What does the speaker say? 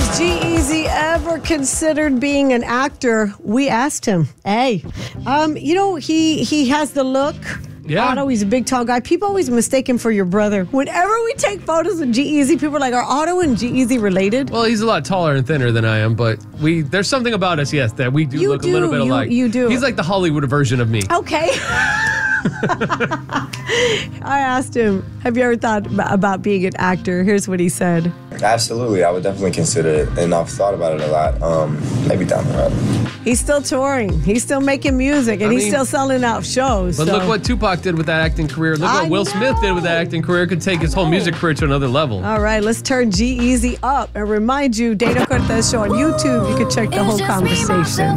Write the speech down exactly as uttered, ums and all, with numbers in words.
Has G-Eazy ever considered being an actor? We asked him. Hey, um, you know, he he has the look. Yeah. Otto, he's a big, tall guy. People always mistake him for your brother. Whenever we take photos of G-Eazy, people are like, are Otto and G-Eazy related? Well, he's a lot taller and thinner than I am, but we there's something about us, yes, that we do You look do, a little bit you- alike. you do. He's like the Hollywood version of me. Okay. I asked him, have you ever thought ab- about being an actor? Here's what he said. Absolutely, I would definitely consider it, and I've thought about it a lot. Um, maybe down the road. He's still touring. He's still making music, and I he's mean- still selling out shows. But so. look what Tupac did with that acting career. Look I what Will Smith did with that know. acting career. Could take his whole music career to another level. All right, let's turn G-Eazy up and remind you, Dana Cortez Show on YouTube. You can check the whole conversation.